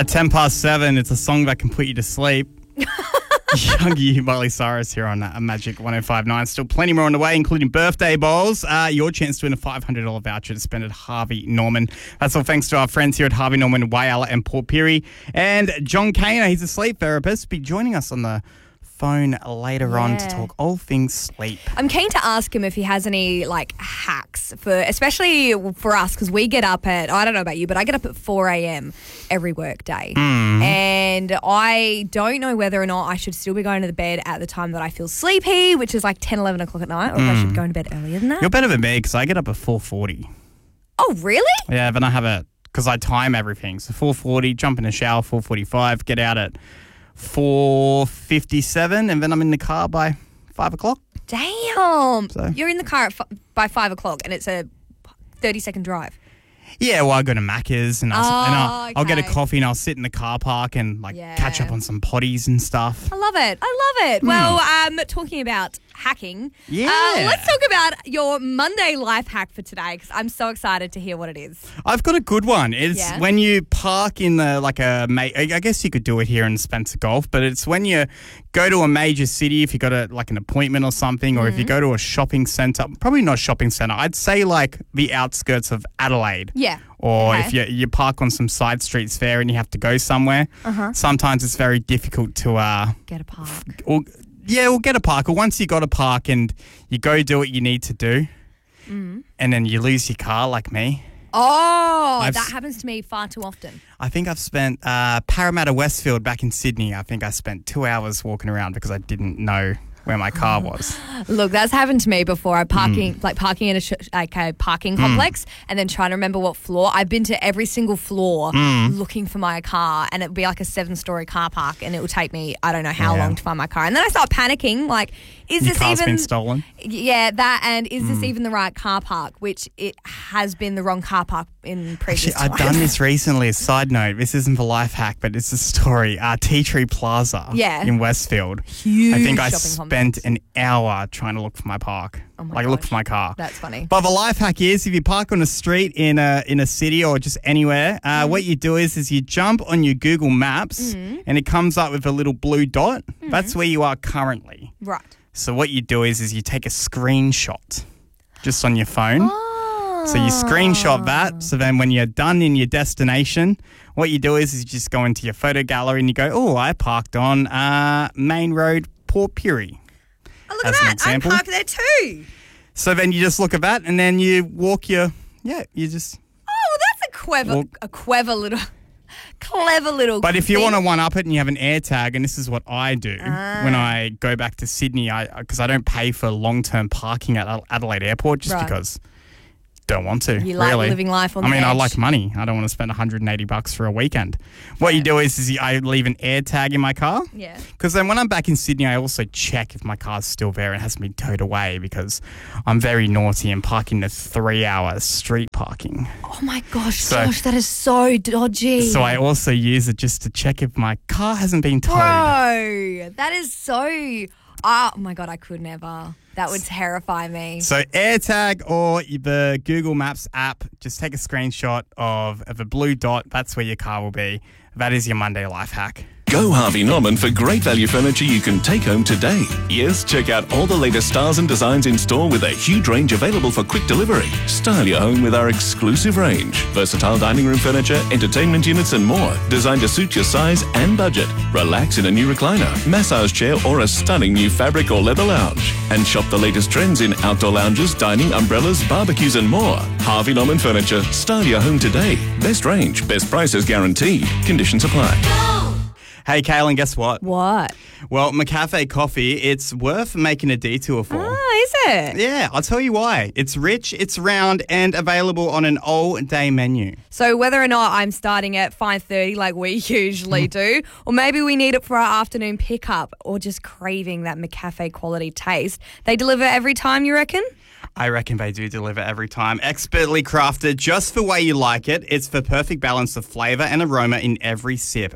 At 7:10, it's a song that can put you to sleep. Youngie, Miley Cyrus here on Magic 105.9. Still plenty more on the way, including birthday bowls. Your chance to win a $500 voucher to spend at Harvey Norman. That's all thanks to our friends here at Harvey Norman, Whyalla and Port Pirie. And John Kaner, he's a sleep therapist, will be joining us on the phone later on to talk all things sleep. I'm keen to ask him if he has any hacks for, especially for us, because we get up at, I don't know about you, but I get up at 4 a.m. every work day. And I don't know whether or not I should still be going to the bed at the time that I feel sleepy, which is 10, 11 o'clock at night, or if I should be going to bed earlier than that. You're better than me because I get up at 4:40. Oh, really? Yeah, then I have it because I time everything. So 4:40, jump in the shower, 4:45, get out at 4:57, and then I'm in the car by 5 o'clock. Damn. So. You're in the car by 5 o'clock and it's a 30-second drive. Yeah, well, I go to Macca's and I'll get a okay. coffee and I'll sit in the car park and catch up on some potties and stuff. I love it. Well, talking about hacking, let's talk about your Monday life hack for today because I'm so excited to hear what it is. I've got a good one. It's when you park in I guess you could do it here in Spencer Gulf, but it's when you go to a major city, if you got an appointment or something, or if you go to a shopping centre, probably not a shopping centre, I'd say the outskirts of Adelaide. Yeah. Or if you park on some side streets there and you have to go somewhere, sometimes it's very difficult to get a park. We'll get a park. Or once you got a park and you go do what you need to do, and then you lose your car like me. Oh, that happens to me far too often. I think I've spent Parramatta Westfield back in Sydney. I think I spent 2 hours walking around because I didn't know where my car was. Look, that's happened to me before. I'm parking in a parking complex and then trying to remember what floor. I've been to every single floor looking for my car, and it would be like a 7-story car park, and it would take me I don't know how long to find my car. And then I start panicking, is Your this car's even been stolen? Yeah, that, and is this even the right car park? Which it has been the wrong car park in previous times. I've done this recently. A side note, this isn't the life hack, but it's a story. Tea Tree Plaza in Westfield. Huge I think I shopping spent an hour trying to look for my park. Oh my look for my car. That's funny. But the life hack is if you park on a street in a city or just anywhere, what you do is you jump on your Google Maps and it comes up with a little blue dot. That's where you are currently. Right. So what you do is you take a screenshot just on your phone. So you screenshot that. So then when you're done in your destination, what you do is you just go into your photo gallery and you go, oh, I parked on Main Road, Port Pirie. Oh, look at that. I parked there too. So then you just look at that and then you walk you just... Oh, that's a clever little But if you thing. want to one-up it and you have an AirTag, and this is what I do when I go back to Sydney, because I don't pay for long-term parking at Adelaide Airport just because... Don't want to. You like living life on the edge. I like money. I don't want to spend $180 for a weekend. What you do is I leave an AirTag in my car. Yeah. Because then when I'm back in Sydney, I also check if my car's still there and hasn't been towed away because I'm very naughty and parking the 3-hour street parking. Oh my gosh, Josh, that is so dodgy. So I also use it just to check if my car hasn't been towed. Bro, that is so... Oh my God, I could never. That would terrify me. So AirTag or the Google Maps app, just take a screenshot of a blue dot. That's where your car will be. That is your Monday life hack. Go Harvey Norman for great value furniture you can take home today. Yes, check out all the latest styles and designs in store with a huge range available for quick delivery. Style your home with our exclusive range. Versatile dining room furniture, entertainment units and more, designed to suit your size and budget. Relax in a new recliner, massage chair or a stunning new fabric or leather lounge. And shop the latest trends in outdoor lounges, dining, umbrellas, barbecues and more. Harvey Norman Furniture. Style your home today. Best range, best prices guaranteed. Conditions apply. Hey, Kaylin, guess what? What? Well, McCafe coffee, it's worth making a detour for. Oh, is it? Yeah, I'll tell you why. It's rich, it's round, and available on an all-day menu. So whether or not I'm starting at 5:30 like we usually do, or maybe we need it for our afternoon pickup, or just craving that McCafe quality taste, they deliver every time, you reckon? I reckon they do deliver every time. Expertly crafted just the way you like it. It's the perfect balance of flavour and aroma in every sip.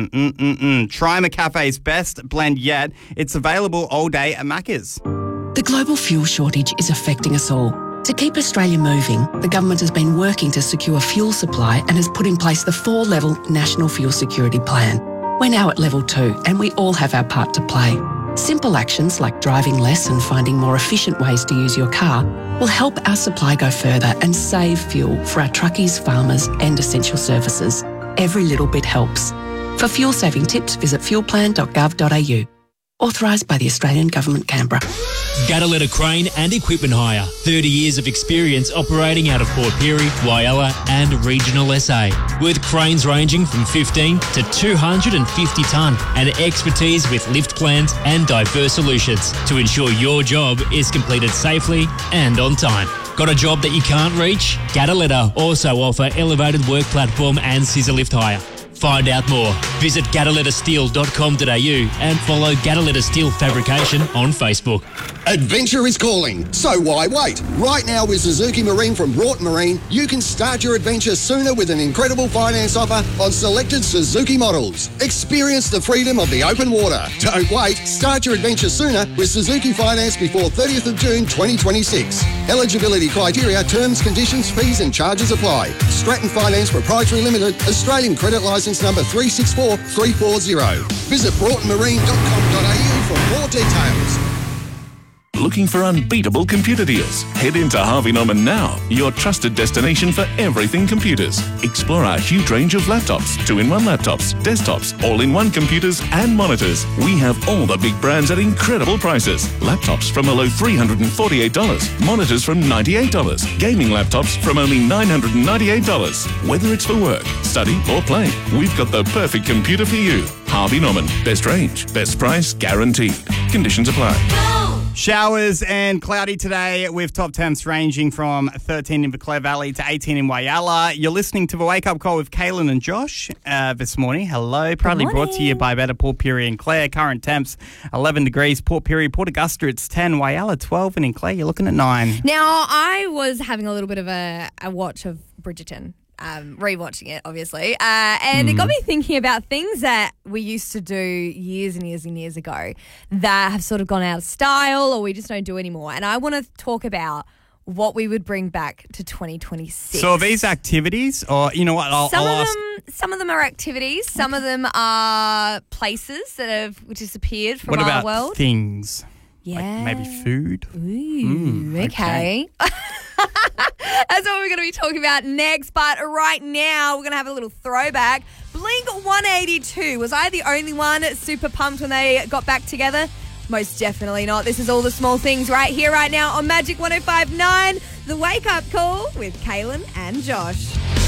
Try McCafe's best blend yet. It's available all day at Macca's. The global fuel shortage is affecting us all. To keep Australia moving, the government has been working to secure fuel supply and has put in place the 4-level National Fuel Security Plan. We're now at level 2 and we all have our part to play. Simple actions like driving less and finding more efficient ways to use your car will help our supply go further and save fuel for our truckies, farmers and essential services. Every little bit helps. For fuel saving tips, visit fuelplan.gov.au. Authorised by the Australian Government, Canberra. Gataletta Crane and Equipment Hire. 30 years of experience operating out of Port Pirie, Whyalla and regional SA. With cranes ranging from 15 to 250 tonne and expertise with lift plans and diverse solutions to ensure your job is completed safely and on time. Got a job that you can't reach? Gataletta also offer elevated work platform and scissor lift hire. Find out more. Visit gatalettasteel.com.au and follow Gataletta Steel Fabrication on Facebook. Adventure is calling, so why wait? Right now with Suzuki Marine from Broughton Marine, you can start your adventure sooner with an incredible finance offer on selected Suzuki models. Experience the freedom of the open water. Don't wait, start your adventure sooner with Suzuki Finance before 30th of June 2026. Eligibility criteria, terms, conditions, fees and charges apply. Stratton Finance Proprietary Limited, Australian Credit Licence number 364340. Visit broughtonmarine.com.au for more details. Looking for unbeatable computer deals? Head into Harvey Norman now, your trusted destination for everything computers. Explore our huge range of laptops, 2-in-1 laptops, desktops, all-in-one computers and monitors. We have all the big brands at incredible prices. Laptops from below $348, monitors from $98, gaming laptops from only $998. Whether it's for work, study or play, we've got the perfect computer for you. Harvey Norman, best range, best price guaranteed. Conditions apply. Showers and cloudy today with top temps ranging from 13 in the Clare Valley to 18 in Whyalla. You're listening to the Wake Up Call with Kaylin and Josh this morning. Hello. Proudly brought to you by Better Port Pirie and Clare. Current temps 11 degrees. Port Pirie, Port Augusta, it's 10. Whyalla 12 and in Clare you're looking at 9. Now, I was having a little bit of a watch of Bridgerton. Rewatching it, obviously. And it got me thinking about things that we used to do years and years and years ago that have sort of gone out of style or we just don't do anymore. And I want to talk about what we would bring back to 2026. So are these activities or, you know what, I'll ask. Some of them are activities. Some of them are places that have disappeared from what our about world. Things? Yeah. Like maybe food? Ooh, okay. That's what we're going to be talking about next. But right now, we're going to have a little throwback. Blink 182. Was I the only one super pumped when they got back together? Most definitely not. This is All the Small Things right here, right now on Magic 105.9. The Wake Up Call with Kaylin and Josh.